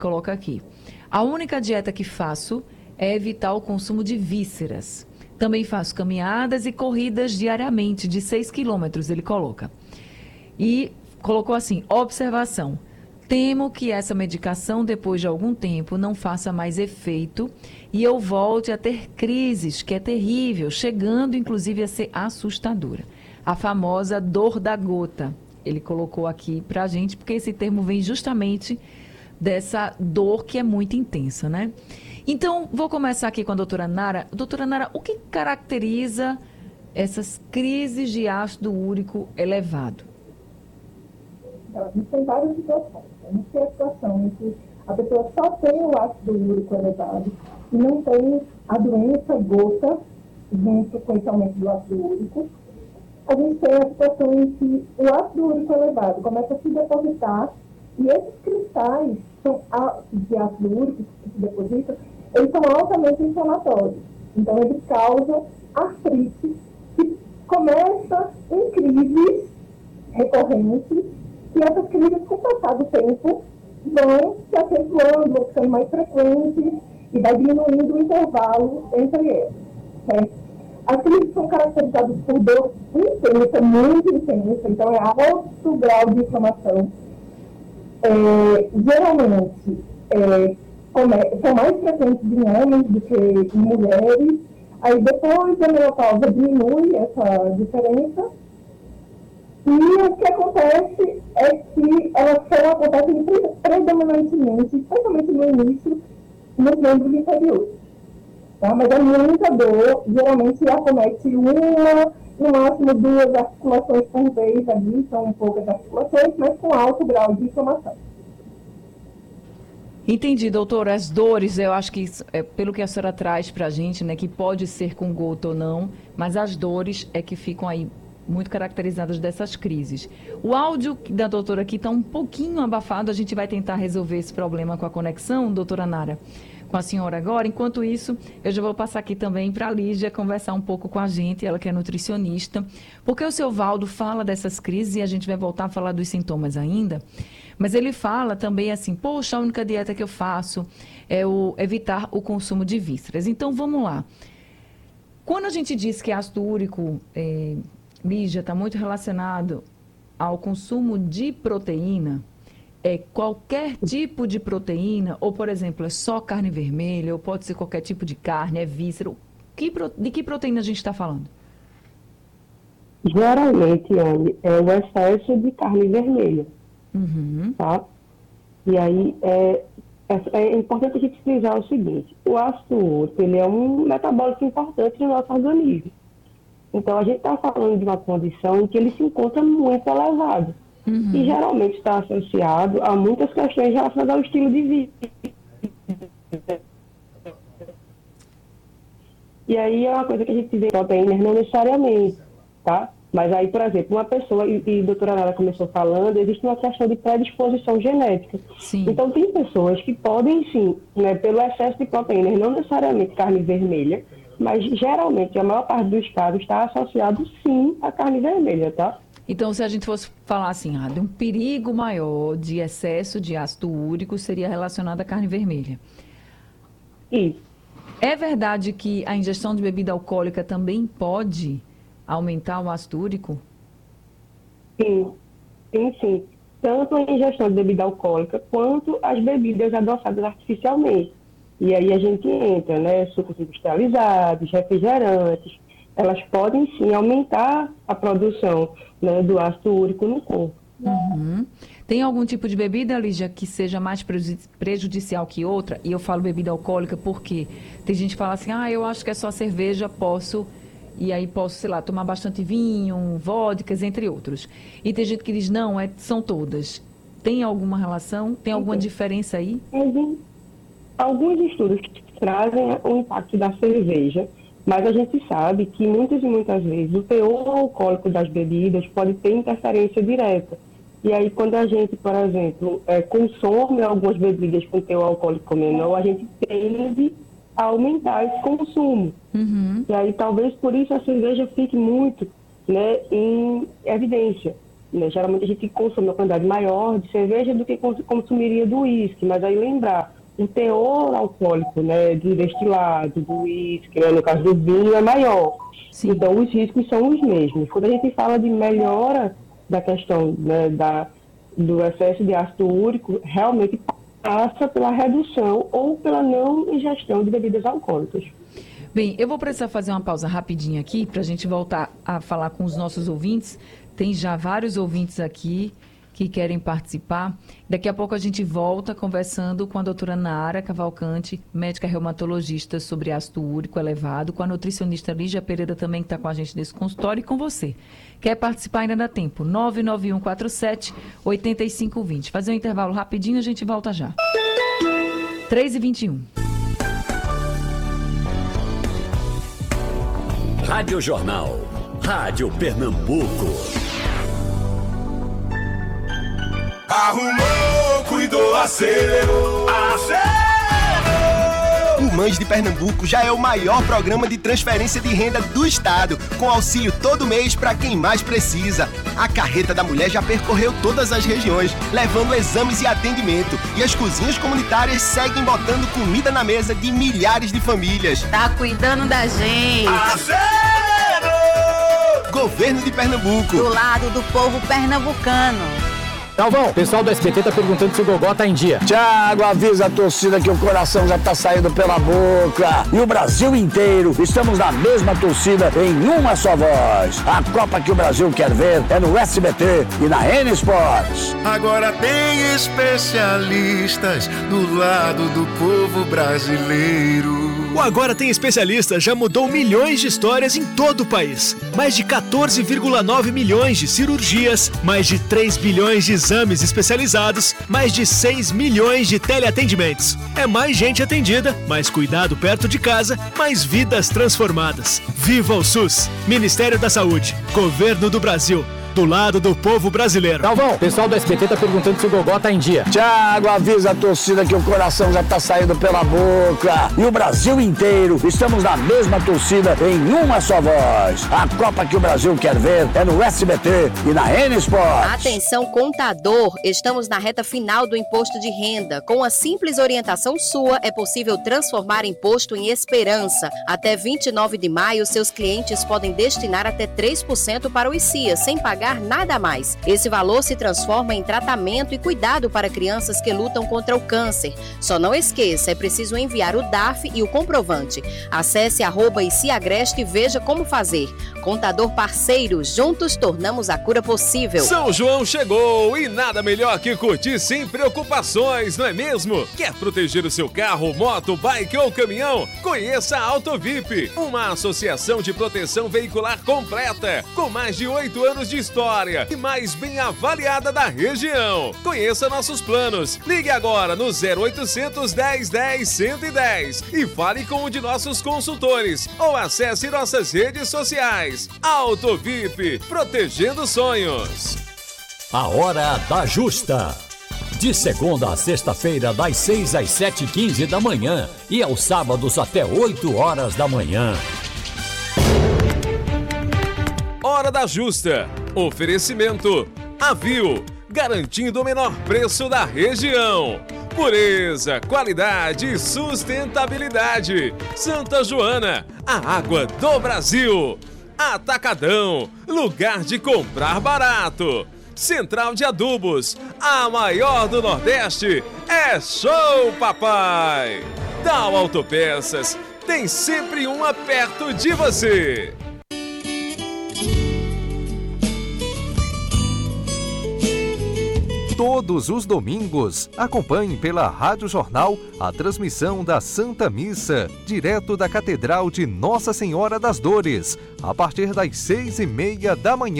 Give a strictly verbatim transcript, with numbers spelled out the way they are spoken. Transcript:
coloca aqui. A única dieta que faço é evitar o consumo de vísceras. Também faço caminhadas e corridas diariamente, de seis quilômetros, ele coloca. E colocou assim, observação. Temo que essa medicação, depois de algum tempo, não faça mais efeito e eu volte a ter crises, que é terrível, chegando inclusive a ser assustadora. A famosa dor da gota. Ele colocou aqui pra gente, porque esse termo vem justamente dessa dor que é muito intensa, né? Então, vou começar aqui com a doutora Nara. Doutora Nara, o que caracteriza essas crises de ácido úrico elevado? Então, a gente tem várias situações. A gente tem a situação em que a pessoa só tem o ácido úrico elevado e não tem a doença gota junto com esse aumento do ácido úrico. A gente tem a situação em que o ácido úrico elevado começa a se depositar e esses cristais são, de ácido úrico que se depositam, eles são altamente inflamatórios. Então, eles causam artrite, que começa em crises recorrentes, e essas crises, com o passar do tempo, vão se acentuando, vão ficando mais frequentes, e vai diminuindo o intervalo entre eles. Certo? As crises são caracterizadas por dor intensa, muito intensa, então é alto grau de inflamação. É, geralmente, é, são mais frequentes em homens do que em mulheres. Aí, depois da menopausa, diminui essa diferença. E o que acontece é que elas só acontecem predominantemente, especialmente no início, nos membros inferiores. Tá? Mas é muita dor, geralmente acomete uma, no máximo duas articulações por vez ali, são poucas articulações, mas com alto grau de inflamação. Entendi, doutora. As dores, eu acho que, é, pelo que a senhora traz para a gente, né, que pode ser com gota ou não, mas as dores é que ficam aí muito caracterizadas dessas crises. O áudio da doutora aqui está um pouquinho abafado, a gente vai tentar resolver esse problema com a conexão, doutora Nara, com a senhora agora. Enquanto isso, eu já vou passar aqui também para a Lígia conversar um pouco com a gente, ela que é nutricionista, porque o seu Valdo fala dessas crises e a gente vai voltar a falar dos sintomas ainda, mas ele fala também assim, poxa, a única dieta que eu faço é o evitar o consumo de vísceras. Então, vamos lá. Quando a gente diz que ácido úrico, é, Lígia, está muito relacionado ao consumo de proteína, é qualquer tipo de proteína, ou, por exemplo, é só carne vermelha, ou pode ser qualquer tipo de carne, é víscera. Que, de que proteína a gente está falando? Geralmente, Anne, é o excesso de carne vermelha, Uhum. tá? E aí, é, é, é importante a gente frisar o seguinte, o ácido úrico, ele é um metabólico importante no nosso organismo. Então, a gente está falando de uma condição em que ele se encontra muito elevado. Uhum. E geralmente está associado a muitas questões relacionadas ao estilo de vida. E aí é uma coisa que a gente vê em proteínas, não necessariamente, tá? Mas aí, por exemplo, uma pessoa, e, e a doutora Nara começou falando, existe uma questão de predisposição genética. Sim. Então, tem pessoas que podem, sim, né, pelo excesso de proteínas, não necessariamente carne vermelha, mas geralmente, a maior parte dos casos está associado, sim, à carne vermelha, tá? Então, se a gente fosse falar assim, ah, de um perigo maior de excesso de ácido úrico, seria relacionado à carne vermelha. Isso. É verdade que a ingestão de bebida alcoólica também pode aumentar o ácido úrico? Sim, sim, sim. Tanto a ingestão de bebida alcoólica, quanto as bebidas adoçadas artificialmente. E aí a gente entra, né, sucos industrializados, refrigerantes, elas podem sim aumentar a produção, né, do ácido úrico no corpo. Uhum. Tem algum tipo de bebida, Lígia, que seja mais prejudicial que outra? E eu falo bebida alcoólica porque tem gente que fala assim, ah, eu acho que é só cerveja, posso, e aí posso, sei lá, tomar bastante vinho, vodkas, entre outros. E tem gente que diz, não, é, são todas. Tem alguma relação? Tem alguma Entendi. diferença aí? Uhum. Alguns estudos trazem o impacto da cerveja, mas a gente sabe que muitas e muitas vezes o teor alcoólico das bebidas pode ter interferência direta. E aí, quando a gente, por exemplo, é, consome algumas bebidas com teor alcoólico menor, a gente tende a aumentar esse consumo. Uhum. E aí, talvez por isso a cerveja fique muito, né, em evidência. né? Geralmente a gente consome uma quantidade maior de cerveja do que consumiria do uísque, mas aí lembrar, o teor alcoólico, né, do destilado, do uísque, né, no caso do vinho, é maior. Sim. Então, os riscos são os mesmos. Quando a gente fala de melhora da questão, né, da, do excesso de ácido úrico, realmente passa pela redução ou pela não ingestão de bebidas alcoólicas. Bem, eu vou precisar fazer uma pausa rapidinho aqui para a gente voltar a falar com os nossos ouvintes. Tem já vários ouvintes aqui que querem participar. Daqui a pouco a gente volta conversando com a doutora Nara Cavalcante, médica reumatologista, sobre ácido úrico elevado, com a nutricionista Lígia Pereira também, que está com a gente nesse consultório, e com você. Quer participar? Ainda dá tempo. nove nove um quatro sete, oito cinco dois zero. Fazer um intervalo rapidinho, a gente volta já. três e vinte e um. Rádio Jornal. Rádio Pernambuco. Arrumou, cuidou, acelerou, acelerou. O Mães de Pernambuco já é o maior programa de transferência de renda do estado, com auxílio todo mês para quem mais precisa. A Carreta da Mulher já percorreu todas as regiões, levando exames e atendimento. E as cozinhas comunitárias seguem botando comida na mesa de milhares de famílias. Tá cuidando da gente. Acelerou. Governo de Pernambuco. Do lado do povo pernambucano. Galvão, o pessoal do S B T tá perguntando se o Gogó tá em dia. Thiago, avisa a torcida que o coração já tá saindo pela boca. E o Brasil inteiro, estamos na mesma torcida em uma só voz. A Copa que o Brasil quer ver é no S B T e na N Sports. Agora tem especialistas do lado do povo brasileiro. O Agora Tem Especialistas já mudou milhões de histórias em todo o país. Mais de quatorze vírgula nove milhões de cirurgias, mais de três bilhões de exames especializados, mais de seis milhões de teleatendimentos. É mais gente atendida, mais cuidado perto de casa, mais vidas transformadas. Viva o SUS! Ministério da Saúde, Governo do Brasil. Do lado do povo brasileiro. Galvão, o pessoal do S B T tá perguntando se o Gogó tá em dia. Thiago, avisa a torcida que o coração já tá saindo pela boca. E o Brasil inteiro, estamos na mesma torcida em uma só voz. A Copa que o Brasil quer ver é no S B T e na N Sports. Atenção, contador, estamos na reta final do imposto de renda. Com a simples orientação sua, é possível transformar imposto em esperança. Até vinte e nove de maio, seus clientes podem destinar até três por cento para o I C I A, sem pagar nada mais. Esse valor se transforma em tratamento e cuidado para crianças que lutam contra o câncer. Só não esqueça, é preciso enviar o D A F e o comprovante. Acesse arroba I C I Agreste e veja como fazer. Contador parceiro, juntos tornamos a cura possível. São João chegou e nada melhor que curtir sem preocupações, não é mesmo? Quer proteger o seu carro, moto, bike ou caminhão? Conheça a Auto V I P, uma associação de proteção veicular completa, com mais de oito anos de história e mais bem avaliada da região. Conheça nossos planos. Ligue agora no zero oitocentos, dez, dez, cento e dez e fale com um de nossos consultores ou acesse nossas redes sociais. Auto V I P, protegendo sonhos. A Hora da Justa. De segunda a sexta-feira, das seis às sete e quinze da manhã e aos sábados até oito horas da manhã. Hora da Justa. Oferecimento Avil, garantindo o menor preço da região. Pureza, qualidade e sustentabilidade. Santa Joana, a água do Brasil. Atacadão, lugar de comprar barato. Central de Adubos, a maior do Nordeste. É show, papai! Dal Autopeças, tem sempre uma perto de você. Todos os domingos, acompanhe pela Rádio Jornal a transmissão da Santa Missa, direto da Catedral de Nossa Senhora das Dores, a partir das seis e meia da manhã.